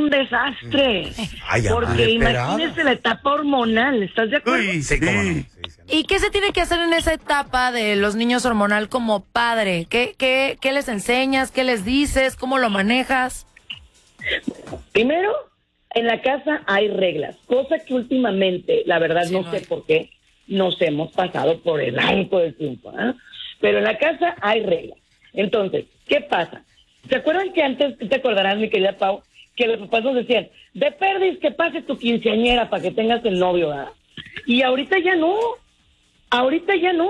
un desastre. Porque imagínese la etapa hormonal, ¿estás de acuerdo? Sí, cómo no. ¿Y qué se tiene que hacer en esa etapa de los niños hormonal como padre? ¿Qué les enseñas? ¿Qué les dices? ¿Cómo lo manejas? Primero, en la casa hay reglas, cosa que últimamente, la verdad, no sé por qué, nos hemos pasado por el arco del triunfo, ¿eh? Pero en la casa hay reglas. Entonces, ¿qué pasa? ¿Se acuerdan que antes, te acordarás, mi querida Pau, que los papás nos decían, de perdis que pase tu quinceañera para que tengas el novio, ¿verdad? Y ahorita ya no. Ahorita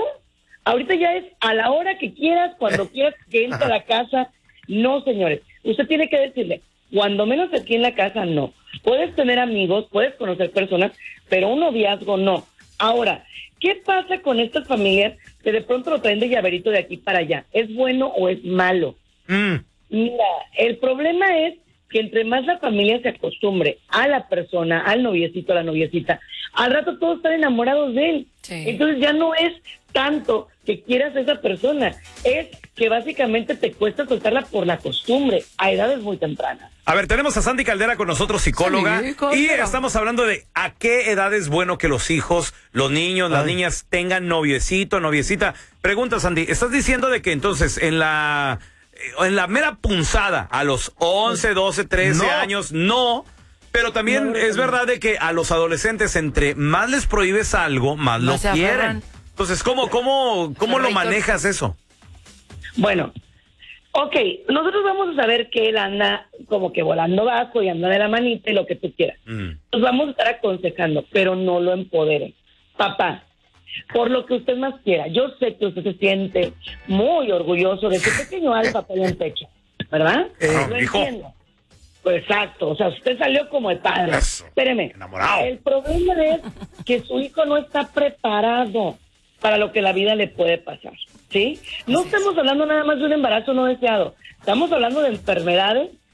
ya es a la hora que quieras, cuando quieras que entre a la casa. No, señores. Usted tiene que decirle, cuando menos aquí en la casa, no. Puedes tener amigos, puedes conocer personas, pero un noviazgo no. Ahora, ¿qué pasa con estas familias que de pronto lo traen de llaverito de aquí para allá? ¿Es bueno o es malo? Mira, el problema es que entre más la familia se acostumbre a la persona, al noviecito, a la noviecita, al rato todos están enamorados de él. Sí. Entonces ya no es tanto que quieras a esa persona, es que básicamente te cuesta soltarla por la costumbre a edades muy tempranas. A ver, tenemos a Sandy Caldera con nosotros, psicóloga, y estamos hablando de a qué edad es bueno que los hijos, los niños, las niñas tengan noviecito, noviecita. Pregunta, Sandy, ¿estás diciendo de que entonces en la mera punzada, a los 11, 12, 13 años, no? Pero también es verdad de que a los adolescentes, entre más les prohíbes algo, más lo quieren. Entonces, ¿cómo lo manejas eso? Bueno, ok, nosotros vamos a saber que él anda como que volando bajo y anda de la manita y lo que tú quieras. Nos vamos a estar aconsejando, pero no lo empoderen. Papá, por lo que usted más quiera, yo sé que usted se siente muy orgulloso de su pequeño alfa en el pecho, ¿verdad? Lo entiendo. Pues exacto, o sea, usted salió como el padre. Eso. Espéreme, enamorado. El problema es que su hijo no está preparado para lo que la vida le puede pasar, ¿sí? No estamos hablando nada más de un embarazo no deseado, estamos hablando de enfermedades